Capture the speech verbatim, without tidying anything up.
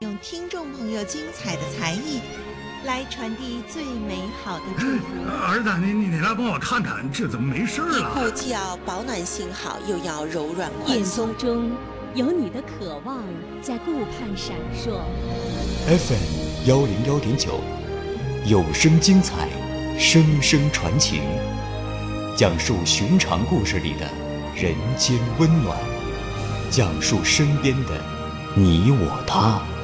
用听众朋友精彩的才艺来传递最美好的祝福。 儿子，你你你来帮我看看，这怎么没事了？ 一户既要保暖性好，又要柔软宽眼松。 波中有你的渴望在顾盼闪烁。 F M 幺零幺点九，有声精彩，声声传情，讲述寻常故事里的人间温暖，讲述身边的你我他。